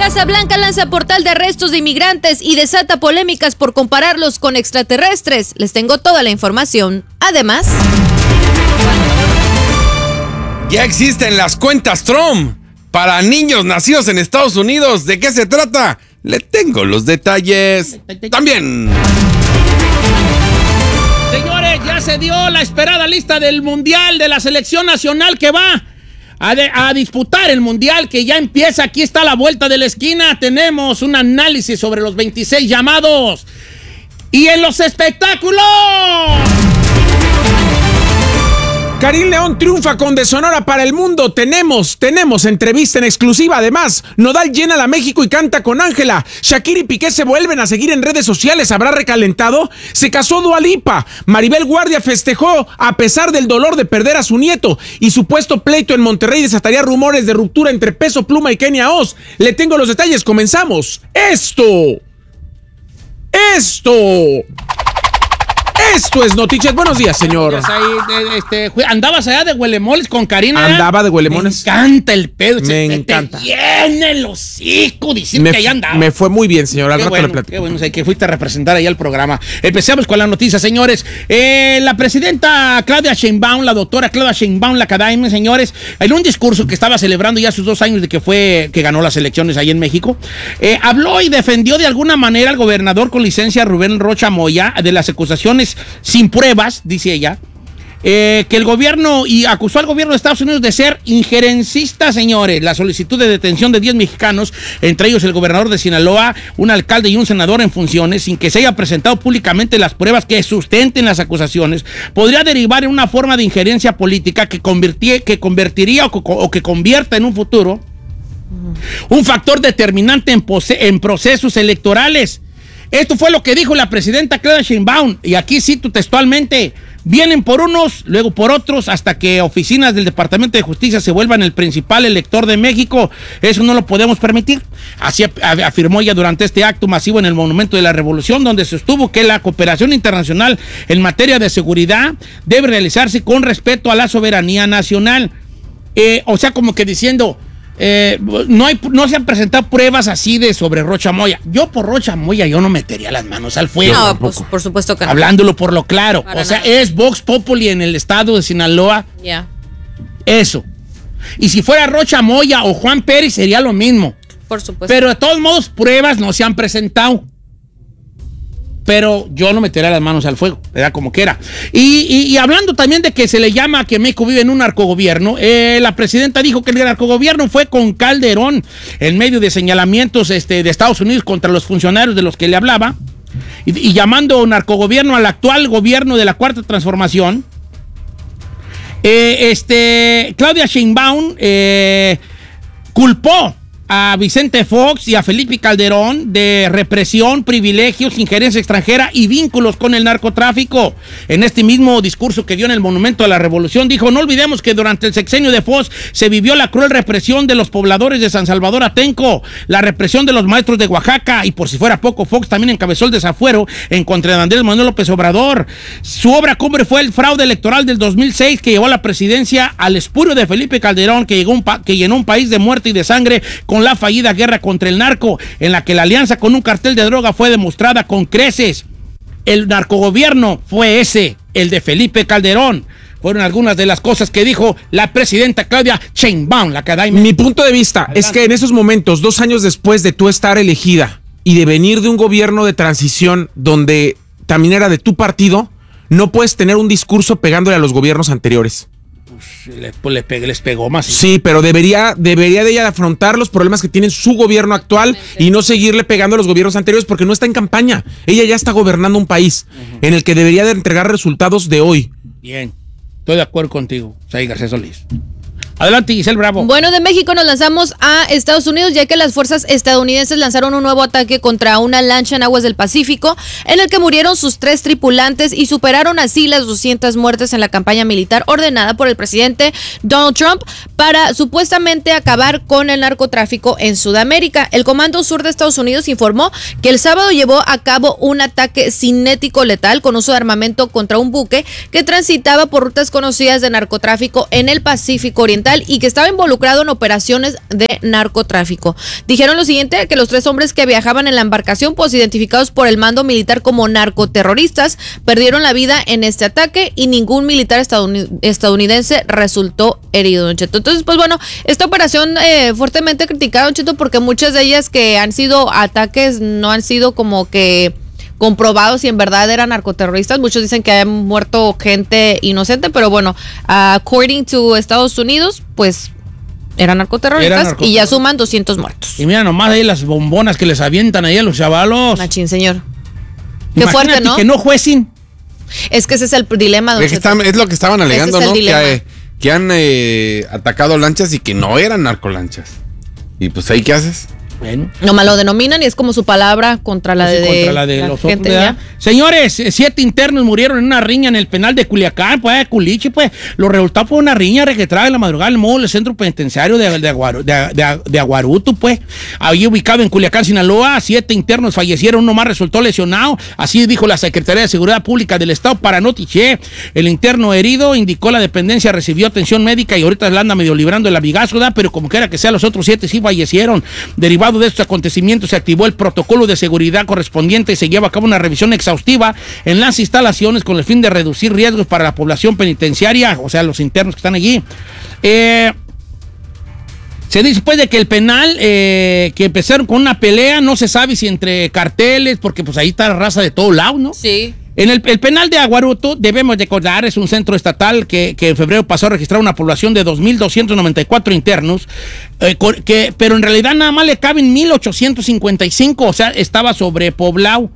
Casa Blanca lanza portal de arrestos de inmigrantes y desata polémicas por compararlos con extraterrestres. Les tengo toda la información. Además, ya existen las cuentas Trump para niños nacidos en Estados Unidos. ¿De qué se trata? Le tengo los detalles también. Señores, ya se dio la esperada lista del Mundial de la selección nacional que va a disputar el Mundial, que ya empieza. Aquí está a la vuelta de la esquina. Tenemos un análisis sobre los 26 llamados. Y en los espectáculos, Karim León triunfa con De Sonora para el mundo. Tenemos entrevista en exclusiva. Además, Nodal llena la México y canta con Ángela. Shakira y Piqué se vuelven a seguir en redes sociales. ¿Habrá recalentado? Se casó Dua Lipa. Maribel Guardia festejó a pesar del dolor de perder a su nieto. Y supuesto pleito en Monterrey desataría rumores de ruptura entre Peso Pluma y Kenia Oz. Le tengo los detalles. Comenzamos. Esto es Noticias. Buenos días, señor. Andabas allá de huelemoles con Karina. Andaba de huelemones. Me encanta el pedo. Me encanta. Te llena el hocico diciendo que allá andaba. Me fue muy bien, señor. Al rato le platico. Qué bueno, que fuiste a representar allá el programa. Empecemos con las noticias, señores. La presidenta Claudia Sheinbaum, la doctora Claudia Sheinbaum, la academia, señores, en un discurso que estaba celebrando ya sus 2 años de que ganó las elecciones ahí en México, habló y defendió de alguna manera al gobernador con licencia Rubén Rocha Moya de las acusaciones sin pruebas, dice ella, que el gobierno, y acusó al gobierno de Estados Unidos de ser injerencista, señores. La solicitud de detención de 10 mexicanos, entre ellos el gobernador de Sinaloa, un alcalde y un senador en funciones, sin que se haya presentado públicamente las pruebas que sustenten las acusaciones, podría derivar en una forma de injerencia política que convertiría o que convierta en un futuro un factor determinante en procesos electorales. Esto fue lo que dijo la presidenta Claudia Sheinbaum, y aquí cito textualmente: vienen por unos, luego por otros, hasta que oficinas del Departamento de Justicia se vuelvan el principal elector de México. Eso no lo podemos permitir. Así afirmó ella durante este acto masivo en el Monumento de la Revolución, donde sostuvo que la cooperación internacional en materia de seguridad debe realizarse con respeto a la soberanía nacional. O sea, como que diciendo, no se han presentado pruebas así de sobre Rocha Moya. Yo por Rocha Moya yo no metería las manos al fuego. No, pues, por supuesto que no. Hablándolo por lo claro. Para o sea, nada. es Vox Populi en el estado de Sinaloa. Ya. Eso. Y si fuera Rocha Moya o Juan Pérez sería lo mismo. Por supuesto. Pero de todos modos, pruebas no se han presentado. Pero yo no metería las manos al fuego, ¿verdad? Como quiera. Y hablando también de que se le llama que México vive en un narcogobierno, la presidenta dijo que el narcogobierno fue con Calderón en medio de señalamientos de Estados Unidos contra los funcionarios de los que le hablaba, y llamando narcogobierno al actual gobierno de la Cuarta Transformación. Claudia Sheinbaum culpó a Vicente Fox y a Felipe Calderón de represión, privilegios, injerencia extranjera y vínculos con el narcotráfico. En este mismo discurso que dio en el Monumento a la Revolución, dijo: no olvidemos que durante el sexenio de Fox se vivió la cruel represión de los pobladores de San Salvador Atenco, la represión de los maestros de Oaxaca, y por si fuera poco, Fox también encabezó el desafuero en contra de Andrés Manuel López Obrador. Su obra cumbre fue el fraude electoral del 2006, que llevó a la presidencia al espurio de Felipe Calderón, que llenó un país de muerte y de sangre con la fallida guerra contra el narco, en la que la alianza con un cartel de droga fue demostrada con creces. El narcogobierno fue ese, el de Felipe Calderón. Fueron algunas de las cosas que dijo la presidenta Claudia Sheinbaum, la academia. Mi punto de vista es que en esos momentos, 2 años después de tú estar elegida y de venir de un gobierno de transición donde también era de tu partido, no puedes tener un discurso pegándole a los gobiernos anteriores. Les pegó más. Sí, pero debería de ella afrontar los problemas que tiene su gobierno actual y no seguirle pegando a los gobiernos anteriores, porque no está en campaña. Ella ya está gobernando un país en el que debería de entregar resultados de hoy. Bien, estoy de acuerdo contigo, Saí García Solís. Adelante, Giselle Bravo. Bueno, de México nos lanzamos a Estados Unidos, ya que las fuerzas estadounidenses lanzaron un nuevo ataque contra una lancha en aguas del Pacífico, en el que murieron sus 3 tripulantes y superaron así las 200 muertes en la campaña militar ordenada por el presidente Donald Trump para supuestamente acabar con el narcotráfico en Sudamérica. El Comando Sur de Estados Unidos informó que el sábado llevó a cabo un ataque cinético letal con uso de armamento contra un buque que transitaba por rutas conocidas de narcotráfico en el Pacífico Oriental, Occidental y que estaba involucrado en operaciones de narcotráfico. Dijeron lo siguiente, que los 3 hombres que viajaban en la embarcación, pues identificados por el mando militar como narcoterroristas, perdieron la vida en este ataque y ningún militar estadounidense resultó herido, Don Cheto. Entonces, pues bueno, esta operación fuertemente criticada, Don Cheto, porque muchas de ellas que han sido ataques no han sido como que comprobados si en verdad eran narcoterroristas. Muchos dicen que han muerto gente inocente, pero bueno, according to Estados Unidos, pues eran narcoterroristas y ya suman 200 muertos. Y mira nomás ahí las bombonas que les avientan ahí a los chavalos. Machín, señor. Qué Imagínate fuerte, ¿no? Que no juecen. Es que ese es el dilema, Don Cheto. Es lo que estaban alegando, Ese es el ¿no? Que han atacado lanchas y que no eran narcolanchas. Y pues ahí, ¿qué haces? Bueno. Nomás lo denominan y es como su palabra contra la contra la de los otros, ¿verdad? Señores, 7 internos murieron en una riña en el penal de Culiacán, pues, Culiche, pues. Lo resultado fue una riña registrada en la madrugada del módulo del centro penitenciario de Aguaruto, pues. Ahí ubicado en Culiacán, Sinaloa, 7 internos fallecieron, uno más resultó lesionado. Así dijo la Secretaría de Seguridad Pública del Estado para Notiche. El interno herido, indicó la dependencia, recibió atención médica y ahorita le anda medio librando el abigazo, ¿verdad? Pero como quiera que sea, los otros 7 sí fallecieron. Derivado de estos acontecimientos, se activó el protocolo de seguridad correspondiente y se lleva a cabo una revisión exhaustiva en las instalaciones con el fin de reducir riesgos para la población penitenciaria, o sea, los internos que están allí. Se dice pues de que el penal, que empezaron con una pelea, no se sabe si entre carteles, porque pues ahí está la raza de todo lado, ¿no? Sí. En el penal de Aguaruto, debemos recordar, es un centro estatal que en febrero pasó a registrar una población de 2.294 internos, pero en realidad nada más le caben 1.855, o sea, estaba sobrepoblado.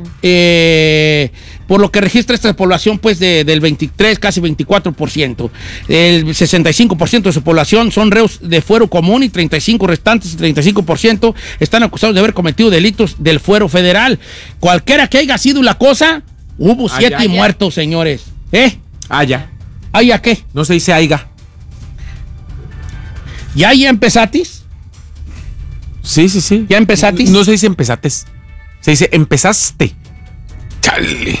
Por lo que registra esta población pues del 23, casi 24%. El 65% de su población son reos de fuero común y 35 restantes, 35% están acusados de haber cometido delitos del fuero federal. Cualquiera que haya sido la cosa, hubo 7 muertos, señores. Ya. ¿Ay, a qué? No se dice aiga. ¿Ya empezatis? Sí. ¿Ya empezatis? No se dice empezates. Se dice empezaste. Chale.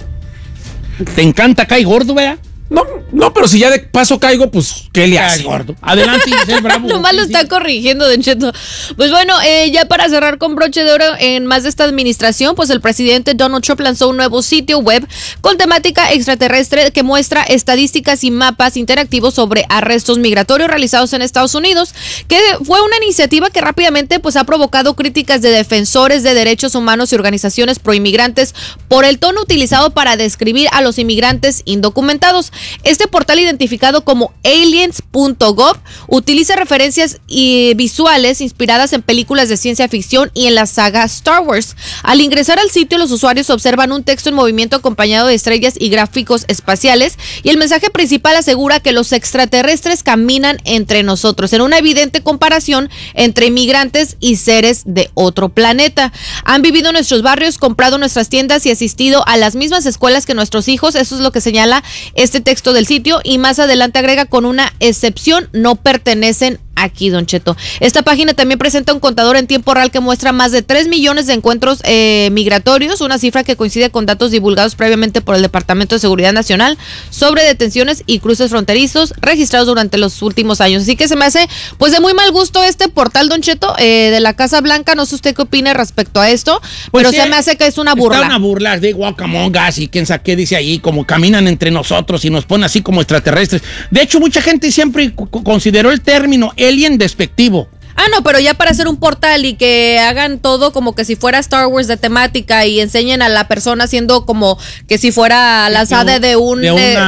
¿Te encanta caer gordo, verdad? No, pero si ya de paso caigo, pues, ¿qué le hace? Gordo. Adelante, Giselle Bravo. Nomás lo está corrigiendo, Don Cheto. Pues bueno, ya para cerrar con broche de oro en más de esta administración, pues el presidente Donald Trump lanzó un nuevo sitio web con temática extraterrestre que muestra estadísticas y mapas interactivos sobre arrestos migratorios realizados en Estados Unidos, que fue una iniciativa que rápidamente pues ha provocado críticas de defensores de derechos humanos y organizaciones proinmigrantes por el tono utilizado para describir a los inmigrantes indocumentados. Este portal, identificado como aliens.gov, utiliza referencias visuales inspiradas en películas de ciencia ficción y en la saga Star Wars. Al ingresar al sitio, los usuarios observan un texto en movimiento acompañado de estrellas y gráficos espaciales, y el mensaje principal asegura que los extraterrestres caminan entre nosotros, en una evidente comparación entre inmigrantes y seres de otro planeta. Han vivido en nuestros barrios, comprado nuestras tiendas y asistido a las mismas escuelas que nuestros hijos. Eso es lo que señala este texto del sitio, y más adelante agrega: con una excepción, no pertenecen aquí, Don Cheto. Esta página también presenta un contador en tiempo real que muestra más de 3 millones de encuentros migratorios, una cifra que coincide con datos divulgados previamente por el Departamento de Seguridad Nacional sobre detenciones y cruces fronterizos registrados durante los últimos años. Así que se me hace pues de muy mal gusto este portal, Don Cheto, de la Casa Blanca. No sé usted qué opina respecto a esto, pues pero se me hace que es una burla. Está una burla de guacamongas y quién sabe qué dice ahí, como caminan entre nosotros y nos ponen así como extraterrestres. De hecho, mucha gente siempre consideró el término alien despectivo. No, pero ya para hacer un portal y que hagan todo como que si fuera Star Wars de temática y enseñen a la persona haciendo como que si fuera lanzada de un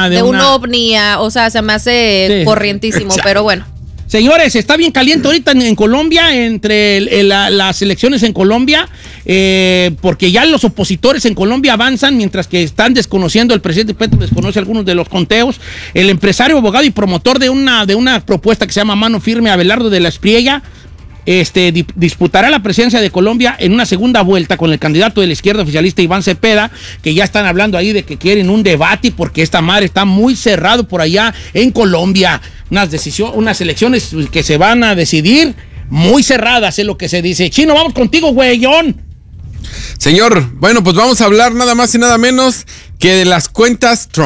ovni, o sea, se me hace corrientísimo, pero bueno. Señores, está bien caliente ahorita en Colombia, entre las elecciones en Colombia, porque ya los opositores en Colombia avanzan, mientras que están desconociendo, el presidente Petro desconoce algunos de los conteos. El empresario, abogado y promotor de una propuesta que se llama Mano Firme, Abelardo de la Espriella, disputará la presidencia de Colombia en una segunda vuelta con el candidato de la izquierda oficialista Iván Cepeda, que ya están hablando ahí de que quieren un debate porque esta madre está muy cerrado por allá en Colombia. Unas elecciones que se van a decidir muy cerradas, es lo que se dice. Chino, vamos contigo, güeyón. Señor, bueno, pues vamos a hablar nada más y nada menos que de las cuentas Trump.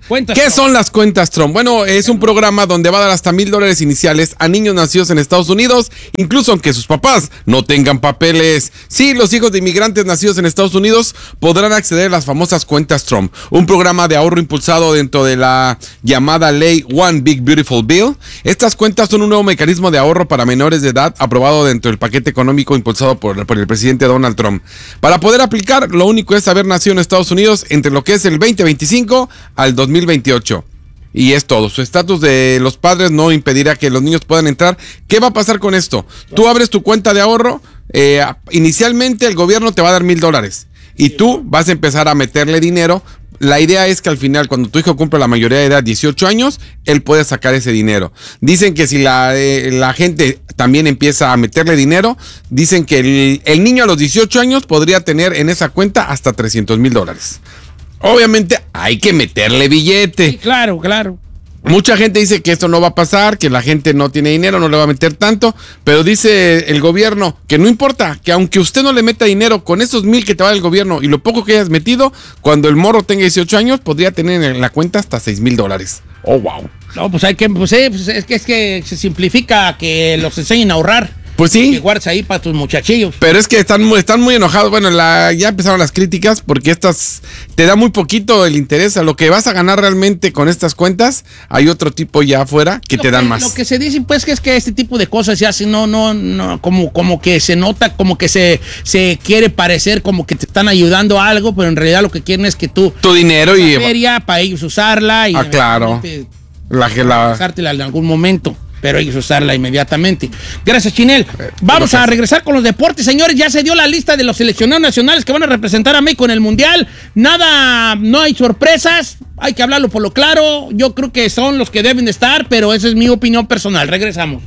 ¿Qué son las cuentas Trump? Bueno, es un programa donde va a dar hasta $1,000 iniciales a niños nacidos en Estados Unidos, incluso aunque sus papás no tengan papeles. Sí, los hijos de inmigrantes nacidos en Estados Unidos podrán acceder a las famosas cuentas Trump, un programa de ahorro impulsado dentro de la llamada ley One Big Beautiful Bill. Estas cuentas son un nuevo mecanismo de ahorro para menores de edad aprobado dentro del paquete económico impulsado por el presidente Donald Trump. Para poder aplicar, lo único es haber nacido en Estados Unidos entre lo que es el 2025 al 2028. Y es todo. Su estatus de los padres no impedirá que los niños puedan entrar. ¿Qué va a pasar con esto? Tú abres tu cuenta de ahorro. Inicialmente el gobierno te va a dar $1,000 y tú vas a empezar a meterle dinero. La idea es que al final, cuando tu hijo cumple la mayoría de edad, 18 años, él puede sacar ese dinero. Dicen que si la gente también empieza a meterle dinero, dicen que el niño a los 18 años podría tener en esa cuenta hasta $300,000. Obviamente hay que meterle billete. Sí, claro. Mucha gente dice que esto no va a pasar, que la gente no tiene dinero, no le va a meter tanto, pero dice el gobierno que no importa, que aunque usted no le meta dinero, con esos $1,000 que te va el gobierno y lo poco que hayas metido, cuando el morro tenga 18 años, podría tener en la cuenta hasta $6,000. Oh, wow. No, pues es que se simplifica que los enseñen a ahorrar. Pues sí. Que guardes ahí para tus muchachillos. Pero es que están muy enojados. Bueno, ya empezaron las críticas porque estas te da muy poquito el interés. A lo que vas a ganar realmente con estas cuentas, hay otro tipo ya afuera que te dan más. Lo que se dice, pues, que es que este tipo de cosas ya no, como que se nota, como que se quiere parecer como que te están ayudando a algo, pero en realidad lo que quieren es que tu dinero y feria para ellos usarla y claro. Usártela en algún momento. Pero hay que usarla inmediatamente. Gracias, Chinel. Vamos a regresar con los deportes, señores. Ya se dio la lista de los seleccionados nacionales que van a representar a México en el Mundial. No hay sorpresas. Hay que hablarlo por lo claro. Yo creo que son los que deben de estar, pero esa es mi opinión personal. Regresamos.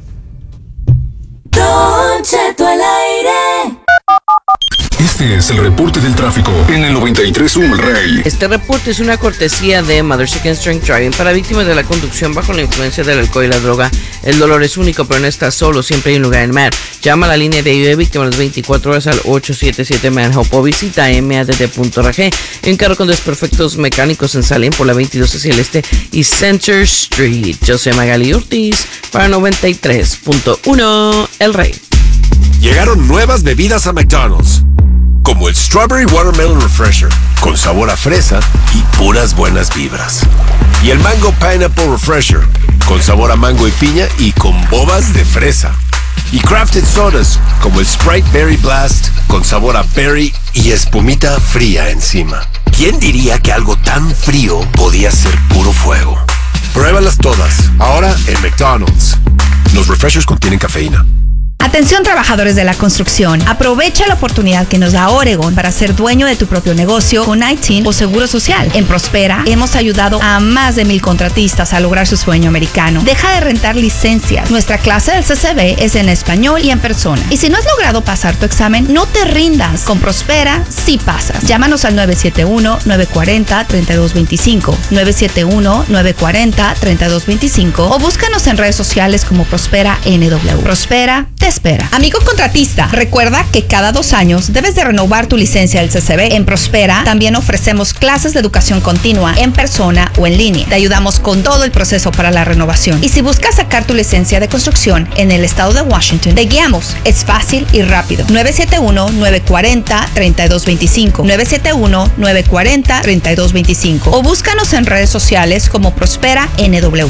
Don Cheto al aire. Este es el reporte del tráfico en el 93.1 El Rey. Este reporte es una cortesía de Mother Second Strength Driving para víctimas de la conducción bajo la influencia del alcohol y la droga. El dolor es único, pero no estás solo. Siempre hay un lugar en MAD. Llama a la línea de ayuda de víctimas las 24 horas al 877-MAD-HELP o visita madd.org. Un carro con desperfectos mecánicos en Salem por la 22 hacia el este y Center Street. Yo soy Magali Ortiz para 93.1 El Rey. Llegaron nuevas bebidas a McDonald's, como el Strawberry Watermelon Refresher, con sabor a fresa y puras buenas vibras. Y el Mango Pineapple Refresher, con sabor a mango y piña y con bobas de fresa. Y crafted sodas, como el Sprite Berry Blast, con sabor a berry y espumita fría encima. ¿Quién diría que algo tan frío podía ser puro fuego? Pruébalas todas, ahora en McDonald's. Los refreshers contienen cafeína. Atención, trabajadores de la construcción. Aprovecha la oportunidad que nos da Oregon para ser dueño de tu propio negocio con ITIN o Seguro Social. En Prospera hemos ayudado a más de 1,000 contratistas a lograr su sueño americano. Deja de rentar licencias. Nuestra clase del CCB es en español y en persona. Y si no has logrado pasar tu examen, no te rindas. Con Prospera sí pasas. Llámanos al 971-940-3225, 971-940-3225 o búscanos en redes sociales como Prospera NW. Prospera te espera. Amigo contratista, recuerda que cada 2 años debes de renovar tu licencia del CCB. En Prospera también ofrecemos clases de educación continua en persona o en línea. Te ayudamos con todo el proceso para la renovación. Y si buscas sacar tu licencia de construcción en el estado de Washington, te guiamos. Es fácil y rápido. 971-940-3225, 971-940-3225 o búscanos en redes sociales como Prospera NW.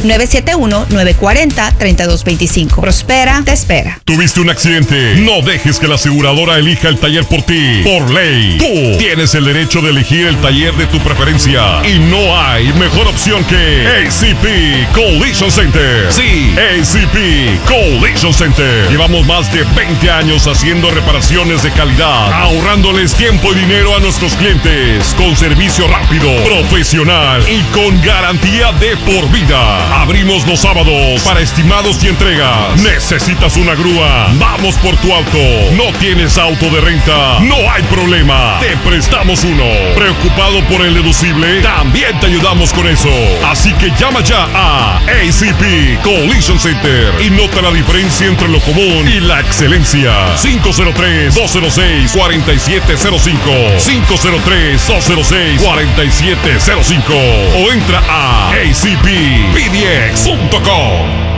971-940-3225. Prospera te espera. ¿Tuviste un accidente? No dejes que la aseguradora elija el taller por ti. Por ley, tú tienes el derecho de elegir el taller de tu preferencia. Y no hay mejor opción que ACP Collision Center. Sí, ACP Collision Center. Llevamos más de 20 años haciendo reparaciones de calidad, ahorrándoles tiempo y dinero a nuestros clientes, con servicio rápido, profesional y con garantía de por vida. Abrimos los sábados para estimados y entregas. ¿Necesitas una grúa mañana. Vamos por tu auto. ¿No tienes auto de renta? No hay problema. Te prestamos uno. ¿Preocupado por el deducible? También te ayudamos con eso. Así que llama ya a ACP Collision Center y nota la diferencia entre lo común y la excelencia. 503-206-4705. 503-206-4705. O entra a acppdx.com.